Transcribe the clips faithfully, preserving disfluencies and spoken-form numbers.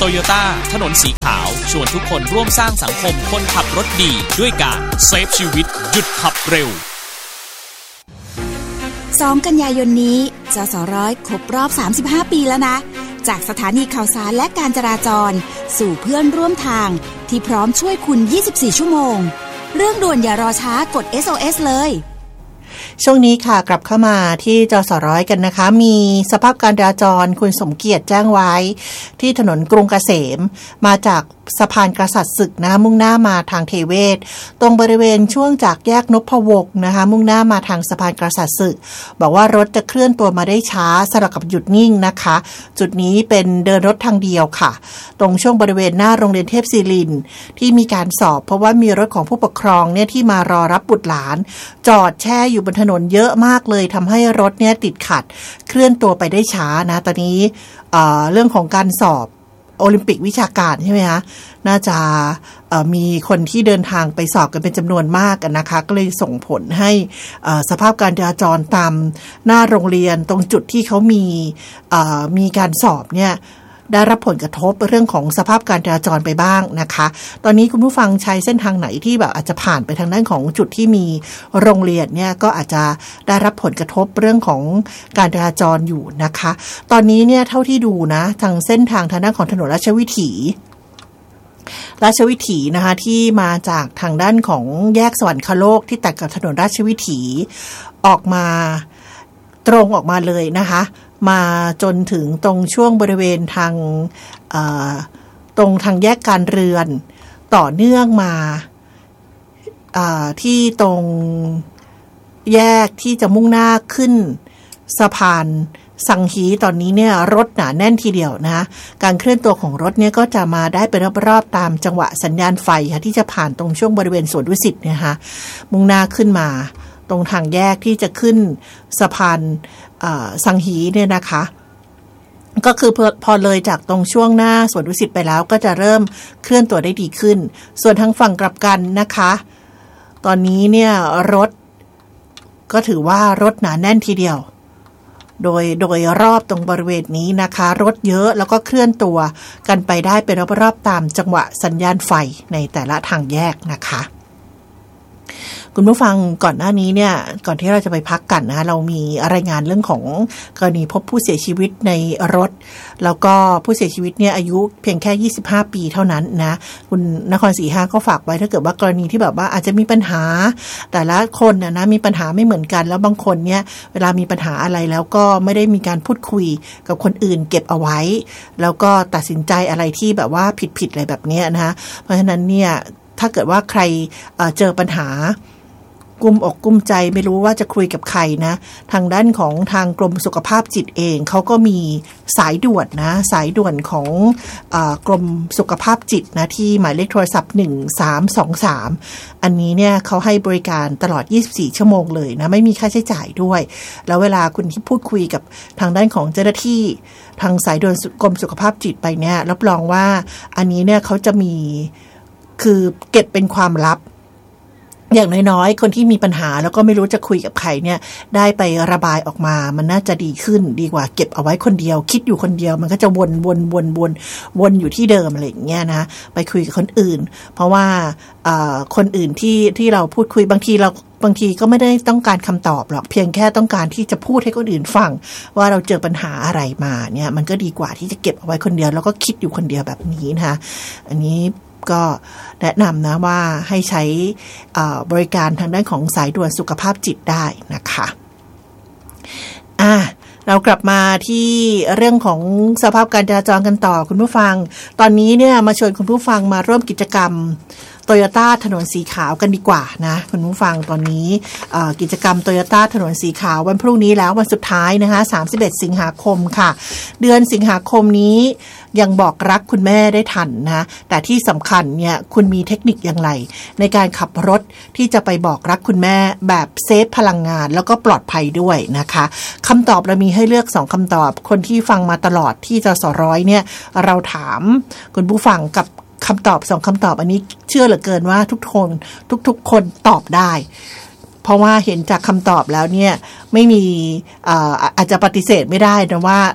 โตโยต้าถนนสีขาวชวนทุกคนร่วมสร้างสังคมคนขับรถดีด้วยการเซฟชีวิตหยุดขับเร็วสองกันยายนนี้จสร้อยครบรอบสามสิบห้าปีแล้วนะจากสถานีข่าวสารและการจราจรสู่เพื่อนร่วมทางที่พร้อมช่วยคุณยี่สิบสี่ชั่วโมงเรื่องด่วนอย่ารอช้ากด เอส โอ เอส เลยช่วงนี้ค่ะกลับเข้ามาที่จสร้อยกันนะคะมีสภาพการจราจรคุณสมเกียรติแจ้งไว้ที่ถนนกรุงเกษมมาจากสะพานกษัตริย์ศึกนะมุ่งหน้ามาทางเทเวศตรงบริเวณช่วงจากแยกนพวงศ์นะคะมุ่งหน้ามาทางสะพานกษัตริย์ศึกบอกว่ารถจะเคลื่อนตัวมาได้ช้าสลับกับหยุดนิ่งนะคะจุดนี้เป็นเดินรถทางเดียวค่ะตรงช่วงบริเวณหน้าโรงเรียนเทพศิรินทร์ที่มีการสอบเพราะว่ามีรถของผู้ปกครองเนี่ยที่มารอรับบุตรหลานจอดแช่อยู่บนถนนเยอะมากเลยทำให้รถเนี่ยติดขัดเคลื่อนตัวไปได้ช้านะตอนนี้เอ่อเรื่องของการสอบโอลิมปิกวิชาการใช่ไหมคะน่าจะมีคนที่เดินทางไปสอบกันเป็นจำนวนมากนะคะก็เลยส่งผลให้สภาพการจราจรตามหน้าโรงเรียนตรงจุดที่เขามีมีการสอบเนี่ยได้รับผลกระทบเรื่องของสภาพการจราจรไปบ้างนะคะตอนนี้คุณผู้ฟังใช้เส้นทางไหนที่แบบอาจจะผ่านไปทางด้านของจุดที่มีโรงเรียนเนี่ยก็อาจจะได้รับผลกระทบเรื่องของการจราจรอยู่นะคะตอนนี้เนี่ยเท่าที่ดูนะทางเส้นทางทางด้านของถนนราชวิถีราชวิถีนะคะที่มาจากทางด้านของแยกสวรรคโลกที่ตัดกับถนนราชวิถีออกมาตรงออกมาเลยนะคะมาจนถึงตรงช่วงบริเวณทางตรงทางแยกการเรือนต่อเนื่องมาที่ตรงแยกที่จะมุ่งหน้าขึ้นสะพานสังฮีตอนนี้เนี่ยรถหนาแน่นทีเดียวนะการเคลื่อนตัวของรถเนี่ยก็จะมาได้เป็นรอบๆตามจังหวะสัญญาณไฟค่ะที่จะผ่านตรงช่วงบริเวณสวนดุสิตนะคะมุ่งหน้าขึ้นมาตรงทางแยกที่จะขึ้นสะพานสังฮีเนี่ยนะคะก็คือพอเลยจากตรงช่วงหน้าสวนดุสิตไปแล้วก็จะเริ่มเคลื่อนตัวได้ดีขึ้นส่วนทางฝั่งกลับกันนะคะตอนนี้เนี่ยรถก็ถือว่ารถหนาแน่นทีเดียวโดยโดยรอบตรงบริเวณนี้นะคะรถเยอะแล้วก็เคลื่อนตัวกันไปได้เป็นรอบๆตามจังหวะสัญญาณไฟในแต่ละทางแยกนะคะคุณผู้ฟังก่อนหน้านี้เนี่ยก่อนที่เราจะไปพักกันนะเรามีรายงานเรื่องของกรณีพบผู้เสียชีวิตในรถแล้วก็ผู้เสียชีวิตเนี่ยอายุเพียงแค่ยี่สิบห้าปีเท่านั้นนะคุณนครศรีห้าก็ฝากไว้ถ้าเกิดว่ากรณีที่แบบว่าอาจจะมีปัญหาแต่ละคนนะนะมีปัญหาไม่เหมือนกันแล้วบางคนเนี่ยเวลามีปัญหาอะไรแล้วก็ไม่ได้มีการพูดคุยกับคนอื่นเก็บเอาไว้แล้วก็ตัดสินใจอะไรที่แบบว่าผิดๆอะไรแบบนี้นะเพราะฉะนั้นเนี่ยถ้าเกิดว่าใครเอ่อเจอปัญหากุมอกกุมใจไม่รู้ว่าจะคุยกับใครนะทางด้านของทางกรมสุขภาพจิตเองเขาก็มีสายด่วนนะสายด่วนของเอ่อกรมสุขภาพจิตนะที่หมายเลขโทรศัพท์หนึ่งสามสองสามอันนี้เนี่ยเขาให้บริการตลอดยี่สิบสี่ชั่วโมงเลยนะไม่มีค่าใช้จ่ายด้วยแล้วเวลาคุณที่พูดคุยกับทางด้านของเจ้าหน้าที่ทางสายด่วนกรมสุขภาพจิตไปเนี่ยรับรองว่าอันนี้เนี่ยเขาจะมีคือเก็บเป็นความลับอย่างน้อยๆคนที่มีปัญหาแล้วก็ไม่รู้จะคุยกับใครเนี่ยได้ไประบายออกมามันน่าจะดีขึ้นดีกว่าเก็บเอาไว้คนเดียวคิดอยู่คนเดียวมันก็จะวนวนวนวนวนอยู่ที่เดิมอะไรอย่างเงี้ยนะไปคุยกับคนอื่นเพราะว่าคนอื่นที่ที่เราพูดคุยบางทีเราบางทีก็ไม่ได้ต้องการคำตอบหรอกเพียงแค่ต้องการที่จะพูดให้คนอื่นฟังว่าเราเจอปัญหาอะไรมาเนี่ยมันก็ดีกว่าที่จะเก็บเอาไว้คนเดียวแล้วก็คิดอยู่คนเดียวแบบนี้นะคะอันนี้ก็แนะนำนะว่าให้ใช้บริการทางด้านของสายด่วนสุขภาพจิตได้นะคะอ่ะเรากลับมาที่เรื่องของสภาพการจราจรกันต่อคุณผู้ฟังตอนนี้เนี่ยมาชวนคุณผู้ฟังมาร่วมกิจกรรมโตโยต้าถนนสีขาวกันดีกว่านะคุณผู้ฟังตอนนี้กิจกรรมโตโยต้าถนนสีขาววันพรุ่งนี้แล้ววันสุดท้ายนะคะสามสิบเอ็ดสิงหาคมค่ะเดือนสิงหาคมนี้ยังบอกรักคุณแม่ได้ทันนะแต่ที่สำคัญเนี่ยคุณมีเทคนิคอย่างไรในการขับรถที่จะไปบอกรักคุณแม่แบบเซฟพลังงานแล้วก็ปลอดภัยด้วยนะคะคำตอบเรามีให้เลือกสองคำตอบคนที่ฟังมาตลอดที่จสร้อยเนี่ยเราถามคุณผู้ฟังกับคำตอบสองคำตอบอันนี้เชื่อเหลือเกินว่าทุกคนทุกๆคนตอบได้เพราะว่าเห็นจากคำตอบแล้วเนี่ยไม่มี อา, อาจจะปฏิเสธไม่ได้นะว่า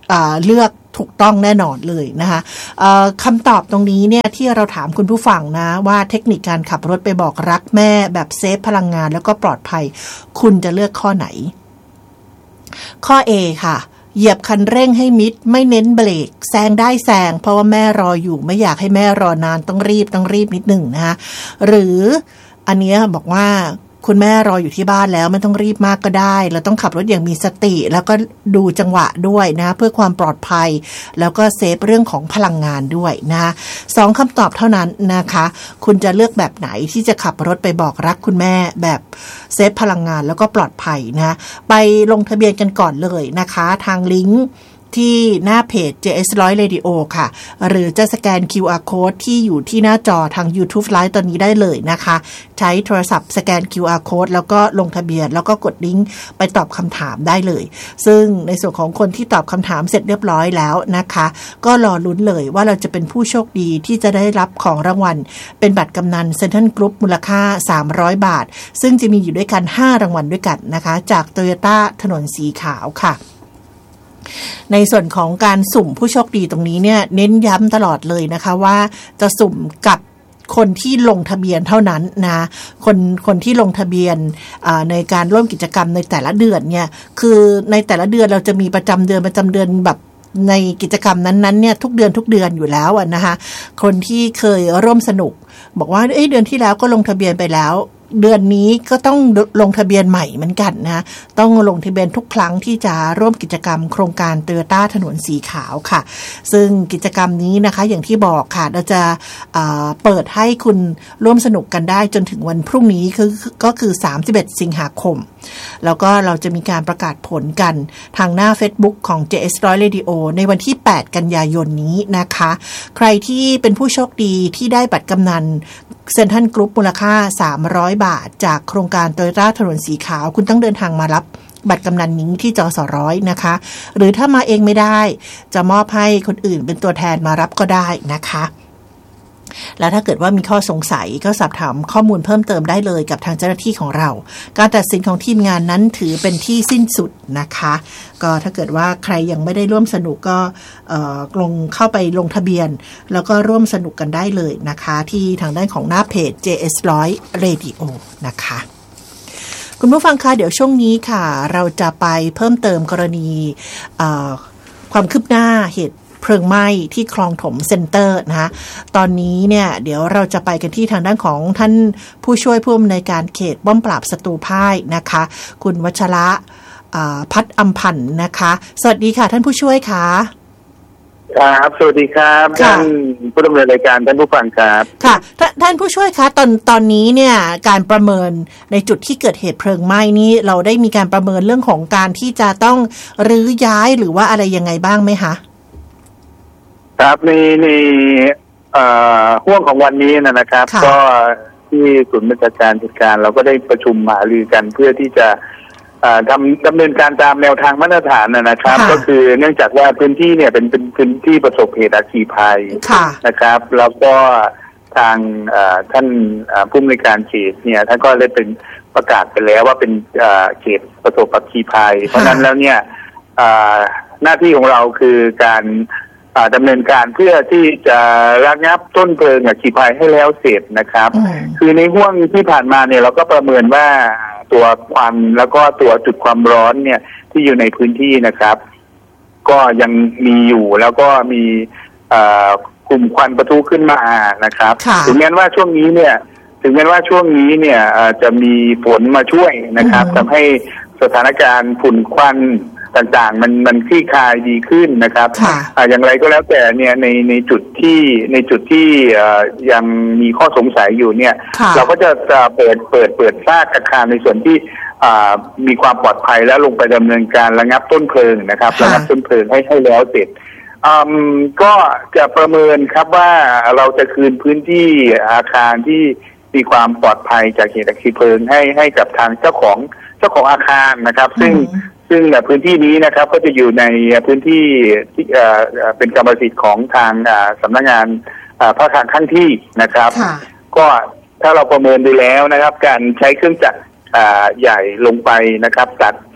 เลือกถูกต้องแน่นอนเลยนะคะคำตอบตรงนี้เนี่ยที่เราถามคุณผู้ฟังนะว่าเทคนิคการขับรถไปบอกรักแม่แบบเซฟพลังงานแล้วก็ปลอดภัยคุณจะเลือกข้อไหนข้อ A ค่ะเหยียบคันเร่งให้มิดไม่เน้นเบรกแซงได้แซงเพราะว่าแม่รออยู่ไม่อยากให้แม่รอนานต้องรีบต้องรีบนิดหนึ่งนะคะหรืออันนี้บอกว่าคุณแม่รออยู่ที่บ้านแล้วไม่ต้องรีบมากก็ได้เราต้องขับรถอย่างมีสติแล้วก็ดูจังหวะด้วยนะเพื่อความปลอดภัยแล้วก็เซฟเรื่องของพลังงานด้วยนะสองคำตอบเท่านั้นนะคะคุณจะเลือกแบบไหนที่จะขับรถไปบอกรักคุณแม่แบบเซฟพลังงานแล้วก็ปลอดภัยนะไปลงทะเบียนกันก่อนเลยนะคะทางลิงก์ที่หน้าเพจ เจ เอส หนึ่งร้อย Radio ค่ะหรือจะสแกน คิว อาร์ Code ที่อยู่ที่หน้าจอทาง YouTube Live ตอนนี้ได้เลยนะคะใช้โทรศัพท์สแกน คิว อาร์ Code แล้วก็ลงทะเบียนแล้วก็กดลิงก์ไปตอบคำถามได้เลยซึ่งในส่วนของคนที่ตอบคำถามเสร็จเรียบร้อยแล้วนะคะก็รอลุ้นเลยว่าเราจะเป็นผู้โชคดีที่จะได้รับของรางวัลเป็นบัตรกำนันเซ็นทรัลกรุ๊ปมูลค่าสามร้อยบาทซึ่งจะมีอยู่ด้วยกันห้ารางวัลด้วยกันนะคะจาก Toyota ถนนสีขาวค่ะในส่วนของการสุ่มผู้โชคดีตรงนี้เนี่ยเน้นย้ำตลอดเลยนะคะว่าจะสุ่มกับคนที่ลงทะเบียนเท่านั้นนะคนคนที่ลงทะเบียนในการร่วมกิจกรรมในแต่ละเดือนเนี่ยคือในแต่ละเดือนเราจะมีประจำเดือนประจำเดือนแบบในกิจกรรมนั้นๆเนี่ยทุกเดือนทุกเดือนอยู่แล้วนะคะคนที่เคยร่วมสนุกบอกว่าเอ้ยเดือนที่แล้วก็ลงทะเบียนไปแล้วเดือนนี้ก็ต้องลงทะเบียนใหม่เหมือนกันนะต้องลงทะเบียนทุกครั้งที่จะร่วมกิจกรรมโครงการ Toyota ถนนสีขาวค่ะซึ่งกิจกรรมนี้นะคะอย่างที่บอกค่ะเราจะเปิดให้คุณร่วมสนุกกันได้จนถึงวันพรุ่งนี้คือก็คือสามสิบเอ็ดสิงหาคมแล้วก็เราจะมีการประกาศผลกันทางหน้า Facebook ของ เจ เอส หนึ่งร้อย Radio ในวันที่แปดกันยายนนี้นะคะใครที่เป็นผู้โชคดีที่ได้บัตรกำนันเซ็นทรัลกรุ๊ปมูลค่าสามร้อยบาทจากโครงการ Toyota ถนนสีขาวคุณต้องเดินทางมารับบัตรกำนันนี้ที่จสร้อยนะคะหรือถ้ามาเองไม่ได้จะมอบให้คนอื่นเป็นตัวแทนมารับก็ได้นะคะแล้วถ้าเกิดว่ามีข้อสงสัยก็สอบถามข้อมูลเพิ่มเติมได้เลยกับทางเจ้าหน้าที่ของเราการตัดสินของทีมงานนั้นถือเป็นที่สิ้นสุดนะคะก็ถ้าเกิดว่าใครยังไม่ได้ร่วมสนุกก็ลงเข้าไปลงทะเบียนแล้วก็ร่วมสนุกกันได้เลยนะคะที่ทางด้านของหน้าเพจ เจ เอส หนึ่งร้อย Radio นะคะคุณผู้ฟังคะเดี๋ยวช่วงนี้ค่ะเราจะไปเพิ่มเติมกรณีความคืบหน้าเหตุเพลิงไหม้ที่คลองถมเซ็นเตอร์นะคะตอนนี้เนี่ยเดี๋ยวเราจะไปกันที่ทางด้านของท่านผู้ช่วยผู้อำนวยการเขตป้อมปราบศัตรูพ่ายนะคะคุณวัชระพัฒน์อำพันธ์นะคะสวัสดีค่ะท่านผู้ช่วยค่ะครับสวัสดีครับท่านผู้ดำเนินรายการท่านผู้ฟังครับค่ะท่านผู้ช่วยคะตอนตอนนี้เนี่ยการประเมินในจุดที่เกิดเหตุเพลิงไหม้นี้เราได้มีการประเมินเรื่องของการที่จะต้องรื้อย้ายหรือว่าอะไรยังไงบ้างไหมคะครับในในห่วงของวันนี้นะครับก็ที่ศูนย์บัญชาการเหตุการณ์เราก็ได้ประชุมหารือกันเพื่อที่จะทำดำเนินการตามแนวทางมาตรฐานนะครับก็คือเนื่องจากว่าพื้นที่เนี่ยเป็นเป็นพื้นที่ประสบเหตุอัคคีภัยนะครับแล้วก็ทางท่านผู้อำนวยการเขตเนี่ยท่านก็ได้เป็นประกาศไปแล้วว่าเป็นเขตประสบอัคคีภัยเพราะนั้นแล้วเนี่ยหน้าที่ของเราคือการดำเนินการเพื่อที่จะระงับต้นเพลิงอัคคีภัยให้แล้วเสร็จนะครับคือในห่วงที่ผ่านมาเนี่ยเราก็ประเมินว่าตัวควันแล้วก็ตัวจุดความร้อนเนี่ยที่อยู่ในพื้นที่นะครับก็ยังมีอยู่แล้วก็มีกลุ่มควันปะทุขึ้นมานะครับถึงแม้ว่าช่วงนี้เนี่ยถึงแม้ว่าช่วงนี้เนี่ยจะมีฝนมาช่วยนะครับทำให้สถานการณ์ฝุ่นควันต่างๆมันมันคลี่คลายดีขึ้นนะครับอย่างไรก็แล้วแต่เนี่ยในในจุดที่ในจุดที่ยังมีข้อสงสัยอยู่เนี่ยเราก็จะเปิดเปิดเปิดซากอาคารในส่วนที่มีความปลอดภัยแล้วลงไปดำเนินการระงับต้นเพลิงนะครับระงับต้นเพลิงให้ให้แล้วเสร็จก็จะประเมินครับว่าเราจะคืนพื้นที่อาคารที่มีความปลอดภัยจากเหตุอัคคีเพลิงให้ให้กับทางเจ้าของเจ้าของอาคารนะครับซึ่งซึ่งพื้นที่นี้นะครับก็จะอยู่ในพื้นที่ที่เป็นกรรมสิทธิ์ของทางสำนักงานภาคขั้นที่นะครับก็ถ้าเราประเมินดูแล้วนะครับการใช้เครื่องจักรใหญ่ลงไปนะครับตัด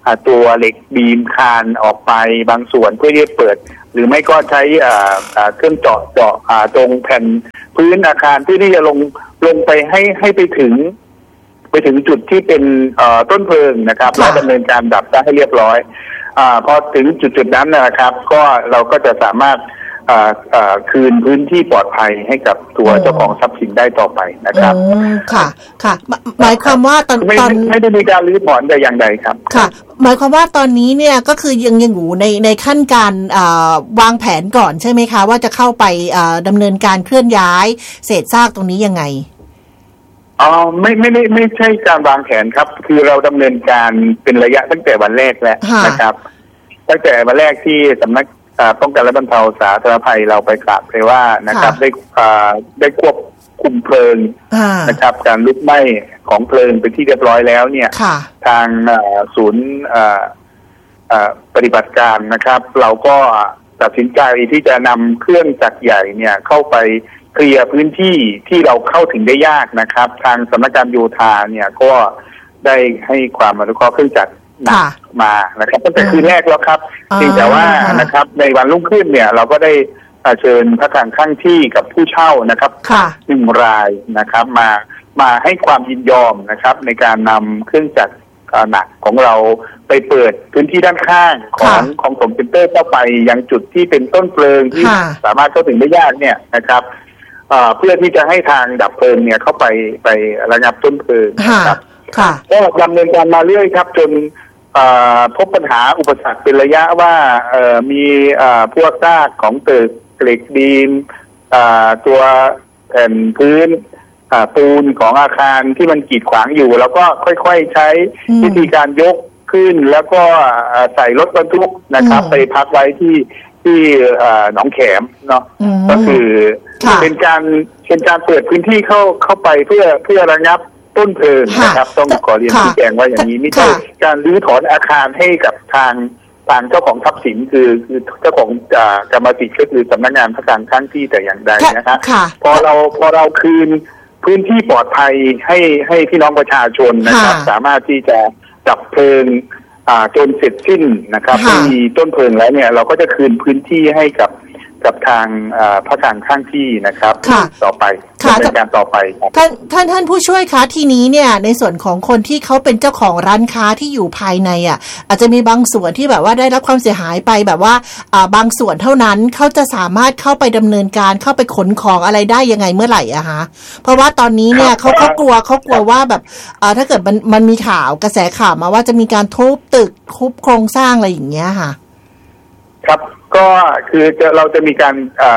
ตัวเหล็กบีมคานออกไปบางส่วนเพื่อที่จะเปิดหรือไม่ก็ใช้เครื่องเจาะเจาะตรงแผ่นพื้นอาคารเพื่อที่จะลงลงไปให้ให้ไปถึงไปถึงจุดที่เป็นต้นเพลิงนะครับแล้วดำเนินการดับได้ให้เรียบร้อยอพอถึงจุดจุดนั้นนะครับก็เราก็จะสามารถคืนพื้นที่ปลอดภัยให้กับตัวเจ้าของทรัพย์สินได้ต่อไปนะครับค่ะค่ะหมายความว่าตอนตอนไม่ได้มีการรื้อถอนแต่อย่างใดครับค่ะหมายความว่าตอนนี้เนี่ยก็คือยังยังอยู่ในในขั้นการวางแผนก่อนใช่ไหมคะว่าจะเข้าไปดำเนินการเคลื่อนย้ายเศษซากตรงนี้ยังไงอ๋อไม่ไม่ไม่ไม่ใช่การวางแผนครับคือเราดำเนินการเป็นระยะตั้งแต่วันแรกแล้วนะครับตั้งแต่วันแรกที่สำนักป้องกันและบรรเทาสาธารณภัยเราไปกราบเลยว่านะครับได้ได้ควบคุมเพลิงนะครับการลุกไหม้ของเพลิงเป็นที่เรียบร้อยแล้วเนี่ยทางศูนย์ปฏิบัติการนะครับเราก็ตัดสินใจที่จะนำเครื่องจักรใหญ่เนี่ยเข้าไปเคลียร์พื้นที่ที่เราเข้าถึงได้ยากนะครับทางสำนักงานโยธาเนี่ยก็ได้ให้ความอนุเคราะห์เครื่องจักรหนักมานะครับตั้งแต่คืนแรกแล้วครับจริงแต่ว่านะครับในวันรุ่งขึ้นเนี่ยเราก็ได้เชิญพระทางข้างที่กับผู้เช่านะครับหนึ่งรายนะครับมามาให้ความยินยอมนะครับในการนำเครื่องจักรหนักของเราไปเปิดพื้นที่ด้านข้างของของสมเซ็นเตอร์เข้าไปยังจุดที่เป็นต้นเพลิงที่สามารถเข้าถึงได้ยากเนี่ยนะครับเพื่อที่จะให้ทางดับเพลิงเนี่ยเข้าไปไประงับต้นเพลิงนะครับก็ดำเนินการมาเรื่อยครับจนพบปัญหาอุปสรรคเป็นระยะว่ามีพวกซากของตึกเหล็กบีมตัวแผ่นพื้นปูนของอาคารที่มันกีดขวางอยู่แล้วก็ค่อยๆใช้วิธีการยกขึ้นแล้วก็ใส่รถบรรทุกนะครับไปพักไว้ที่ที่หนองแขมเนาะก็คือเป็นการเป็นการเปิดพื้นที่เข้าเข้าไปเพื่อเพื่อระงับต้นเพลิงนะครับต้องขอเรียนชี้แจงว่าอย่างนี้ไม่ใช่การรื้อถอนอาคารให้กับทางทางเจ้าของทรัพย์สินคือคือเจ้าของกรรมสิทธิ์ก็คือสำนักงานพระการข้างที่แต่อย่างใดนะครับพอเราพอเราคืนพื้นที่ปลอดภัยให้ให้พี่น้องประชาชนนะครับสามารถที่จะดับเพลิงจนเสร็จสิ้นนะครับไม่มีต้นเพลิงแล้วเนี่ยเราก็จะคืนพื้นที่ให้กับกับทางพระการข้างที่นะครับต่อไปดำเนินการต่อไปท่านท่านท่านผู้ช่วยคะทีนี้เนี่ยในส่วนของคนที่เขาเป็นเจ้าของร้านค้าที่อยู่ภายในอ่ะอาจจะมีบางส่วนที่แบบว่าได้รับความเสียหายไปแบบว่าบางส่วนเท่านั้นเขาจะสามารถเข้าไปดำเนินการเข้าไปขนของอะไรได้ยังไงเมื่อไหร่อะคะเพราะว่าตอนนี้เนี่ยเขาเขากลัวเขากลัวว่าแบบถ้าเกิดมันมันมีข่าวกระแสข่าวมาว่าจะมีการทุบตึกทุบโครงสร้างอะไรอย่างเงี้ยค่ะครับก็คือจะเราจะมีการ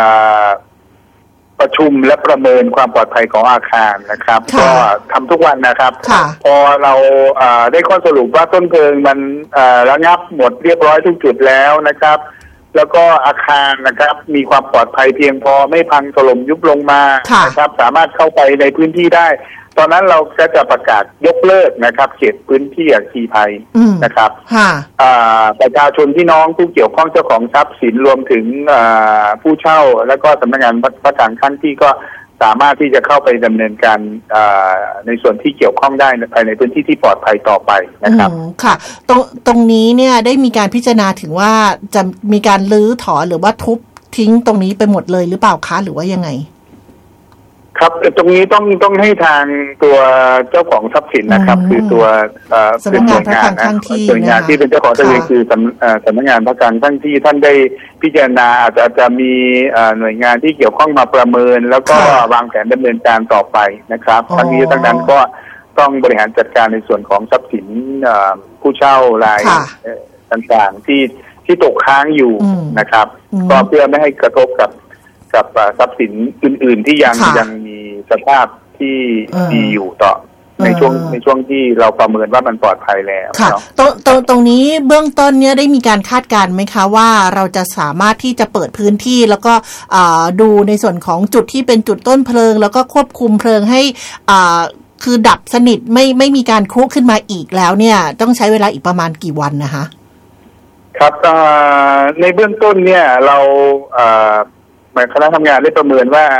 ประชุมและประเมินความปลอดภัยของอาคารนะครับก็ทำทุกวันนะครับพอเราได้ข้อสรุปว่าต้นเพลิงมันระงับหมดเรียบร้อยทุกจุดแล้วนะครับแล้วก็อาคารนะครับมีความปลอดภัยเพียงพอไม่พังถล่มยุบลงมานะครับสามารถเข้าไปในพื้นที่ได้ตอนนั้นเราก็จะประกาศยกเลิกนะครับเขตพื้นที่อัคคีภัยนะครับประชาชนพี่น้องผู้เกี่ยวข้องเจ้าของทรัพย์สินรวมถึงผู้เช่าและก็สำนักงานพระการข้างที่ก็สามารถที่จะเข้าไปดำเนินการในส่วนที่เกี่ยวข้องได้ภายในพื้นที่ที่ปลอดภัยต่อไปนะครับค่ะตรงตรงนี้เนี่ยได้มีการพิจารณาถึงว่าจะมีการรื้อถอนหรือว่าทุบทิ้งตรงนี้ไปหมดเลยหรือเปล่าคะหรือว่ายังไงครับตรงนี้ต้องต้องให้ทางตัวเจ้าของทรัพย์สินนะครับคือตัวสำนักงานพระการข้างที่หน่วยงานที่เป็นเจ้าของทรัพย์สินคือสำนักงานพระการข้างที่ท่านได้พิจารณาอาจจะจะมีหน่วยงานที่เกี่ยวข้องมาประเมินแล้วก็วางแผนดำเนินการต่อไปนะครับทั้งนี้ทั้งนั้นก็ต้องบริหารจัดการในส่วนของทรัพย์สินผู้เช่ารายต่างๆที่ที่ตกค้างอยู่นะครับก็เพื่อไม่ให้กระทบกับกับทรัพย์สินอื่นๆที่ยังยังมีสภาพที่ดีอยู่ต่อในช่วงในช่วงที่เราประเมินว่ามันปลอดภัยแล้วค่ะตรงตรงตรงนี้เบื้องต้นเนี่ยได้มีการคาดการณ์ไหมคะว่าเราจะสามารถที่จะเปิดพื้นที่แล้วก็ดูในส่วนของจุดที่เป็นจุดต้นเพลิงแล้วก็ควบคุมเพลิงให้คือดับสนิทไม่ไม่มีการคุกขึ้นมาอีกแล้วเนี่ยต้องใช้เวลาอีกประมาณกี่วันนะคะครับในเบื้องต้นเนี่ยเราคณะทำงานได้ประเมินว่า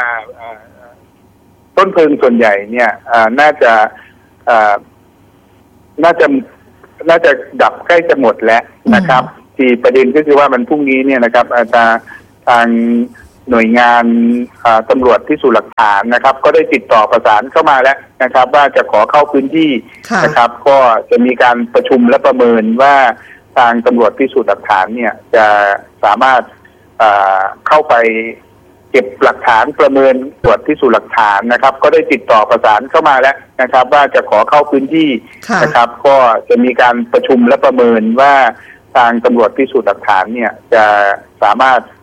ต้นเพลิงส่วนใหญ่เนี่ยน่าจะน่าจะน่าจะดับใกล้จะหมดแล้วนะครับที่ประเด็นก็คือว่ามันพรุ่งนี้เนี่ยนะครับอาจารย์ทางหน่วยงานตำรวจพิสูจน์หลักฐานนะครับก็ได้ติดต่อประสานเข้ามาแล้วนะครับว่าจะขอเข้าพื้นที่นะครับก็จะมีการประชุมและประเมินว่าทางตำรวจพิสูจน์หลักฐานเนี่ยจะสามารถเข้าไปเก็บหลักฐานประเมินตรวจพิสูจน์หลักฐานนะครับก็ได้ติดต่อประสานเข้ามาแล้วนะครับว่าจะขอเข้าพื้นที่นะครับก็จะมีการประชุมและประเมินว่าทางตำรวจพิสูจน์หลักฐานเนี่ยจะสามารถ